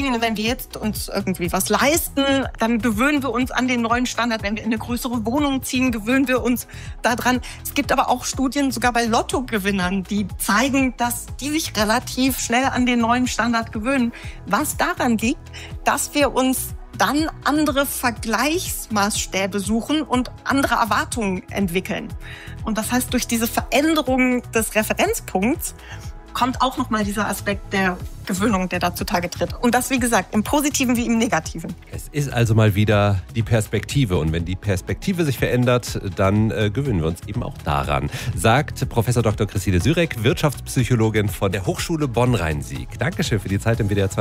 wenn wir jetzt uns irgendwie was leisten, dann gewöhnen wir uns an den neuen Standard. Wenn wir in eine größere Wohnung ziehen, gewöhnen wir uns daran. Es gibt aber auch Studien, sogar bei Lottogewinnern, die zeigen, dass die sich relativ schnell an den neuen Standard gewöhnen. Was daran liegt, dass wir uns dann andere Vergleichsmaßstäbe suchen und andere Erwartungen entwickeln. Und das heißt, durch diese Veränderung des Referenzpunkts kommt auch nochmal dieser Aspekt der Gewöhnung, der da zutage tritt. Und das, wie gesagt, im Positiven wie im Negativen. Es ist also mal wieder die Perspektive. Und wenn die Perspektive sich verändert, dann gewöhnen wir uns eben auch daran, sagt Prof. Dr. Christine Sürek, Wirtschaftspsychologin von der Hochschule Bonn-Rhein-Sieg. Dankeschön für die Zeit im WDR 2.